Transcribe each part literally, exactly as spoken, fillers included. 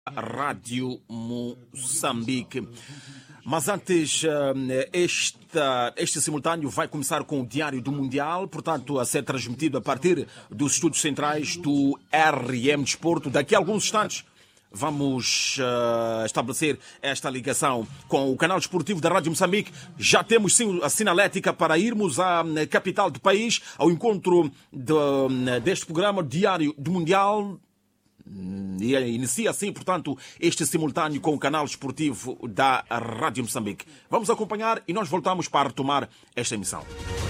Rádio Moçambique. Mas antes, este, este simultâneo vai começar com o Diário do Mundial, portanto, a ser transmitido a partir dos estúdios centrais do R M Desporto. Daqui a alguns instantes vamos uh, estabelecer esta ligação com o canal desportivo da Rádio Moçambique. Já temos sim a sinalética para irmos à capital do país, ao encontro de, deste programa Diário do Mundial. E inicia assim, portanto, este simultâneo com o canal esportivo da Rádio Moçambique. Vamos acompanhar e nós voltamos para retomar esta emissão.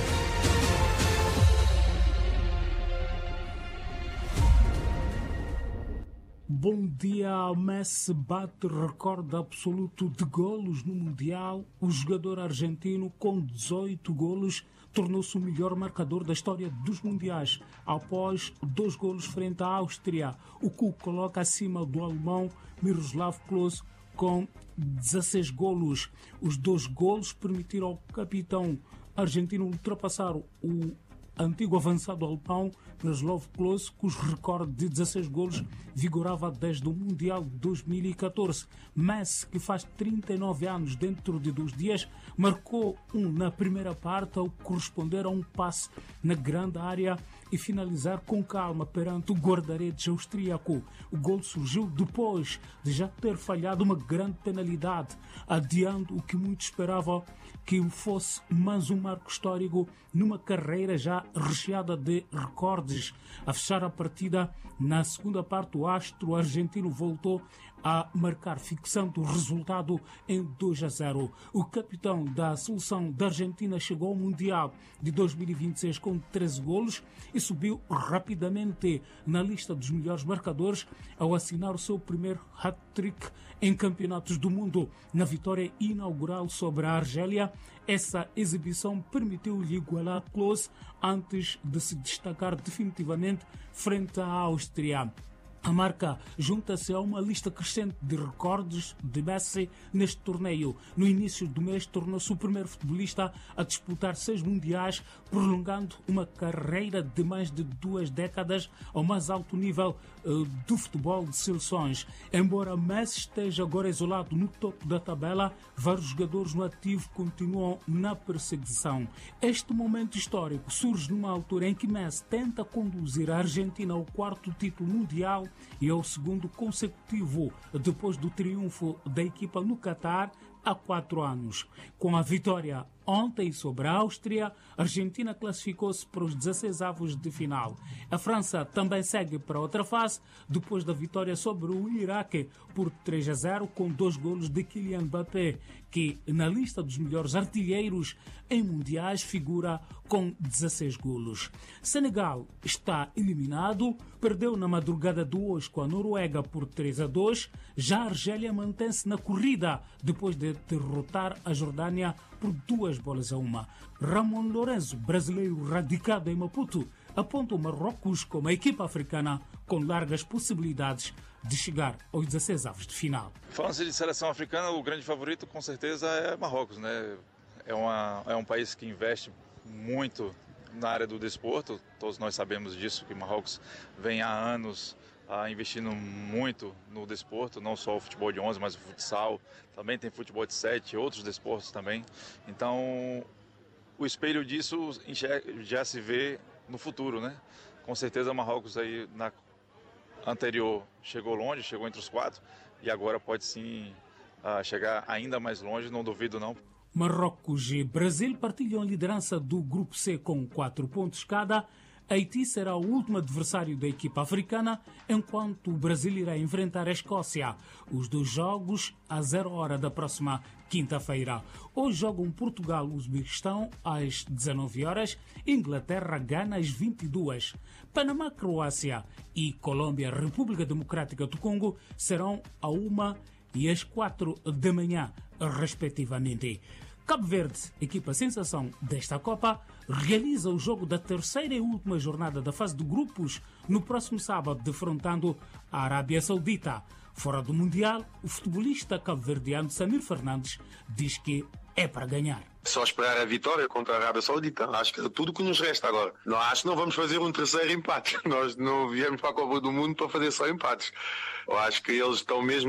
Bom dia. Messi bate recorde absoluto de golos no Mundial. O jogador argentino, com dezoito golos, tornou-se o melhor marcador da história dos Mundiais, após dois golos frente à Áustria, o que o coloca acima do alemão Miroslav Klose com dezesseis golos. Os dois golos permitiram ao capitão argentino ultrapassar o antigo avançado alemão Miroslav Klose, cujo recorde de dezesseis golos vigorava desde o Mundial de dois mil e catorze. Messi, que faz trinta e nove anos dentro de dois dias, marcou um na primeira parte ao corresponder a um passe na grande área e finalizar com calma perante o guarda-redes austríaco. O gol surgiu depois de já ter falhado uma grande penalidade, adiando o que muitos esperavam que fosse mais um marco histórico numa carreira já recheada de recordes. A fechar a partida, na segunda parte, o astro argentino voltou a marcar, fixando o resultado em dois a zero. O capitão da seleção da Argentina chegou ao Mundial de dois mil e vinte e seis com treze golos e subiu rapidamente na lista dos melhores marcadores ao assinar o seu primeiro hat-trick em campeonatos do mundo. Na vitória inaugural sobre a Argélia, essa exibição permitiu-lhe igualar Klose antes de se destacar definitivamente frente à Áustria. A marca junta-se a uma lista crescente de recordes de Messi neste torneio. No início do mês, tornou-se o primeiro futebolista a disputar seis mundiais, prolongando uma carreira de mais de duas décadas ao mais alto nível uh, do futebol de seleções. Embora Messi esteja agora isolado no topo da tabela, vários jogadores no ativo continuam na perseguição. Este momento histórico surge numa altura em que Messi tenta conduzir a Argentina ao quarto título mundial e ao segundo consecutivo, depois do triunfo da equipa no Catar há quatro anos. Com a vitória ontem sobre a Áustria, a Argentina classificou-se para os dezesseis avos de final. A França também segue para outra fase, depois da vitória sobre o Iraque por três a zero, com dois golos de Kylian Mbappé, que na lista dos melhores artilheiros em mundiais figura com dezesseis golos. Senegal está eliminado, perdeu na madrugada de hoje com a Noruega por três a dois. Já a Argélia mantém-se na corrida depois de derrotar a Jordânia por duas bolas a uma. Ramon Lourenço, brasileiro radicado em Maputo, aponta o Marrocos como a equipa africana com largas possibilidades de chegar aos dezesseis avos de final. Falando de seleção africana, o grande favorito com certeza é Marrocos, né? É, uma, é um país que investe muito na área do desporto. Todos nós sabemos disso, que Marrocos vem há anos ah, investindo muito no desporto, não só o futebol de onze, mas o futsal. Também tem futebol de sete, outros desportos também. Então, o espelho disso já se vê no futuro, né? Com certeza Marrocos aí na anterior chegou longe, chegou entre os quatro, e agora pode sim uh, chegar ainda mais longe, não duvido não. Marrocos e Brasil partilham a liderança do Grupo C com quatro pontos cada. Haiti será o último adversário da equipa africana, enquanto o Brasil irá enfrentar a Escócia. Os dois jogos a zero hora da próxima quinta-feira. Hoje jogam Portugal e Uzbequistão às dezenove horas, Inglaterra, Gana às vinte e duas. Panamá, Croácia e Colômbia, República Democrática do Congo serão a uma e às quatro da manhã, respectivamente. Cabo Verde, equipa sensação desta Copa, realiza o jogo da terceira e última jornada da fase de grupos no próximo sábado, defrontando a Arábia Saudita. Fora do Mundial, o futebolista cabo-verdiano Samir Fernandes diz que é para ganhar. Só esperar a vitória contra a Arábia Saudita. Acho que é tudo o que nos resta agora. Não, acho que não vamos fazer um terceiro empate. Nós não viemos para a Copa do Mundo para fazer só empates. Eu acho que eles estão mesmo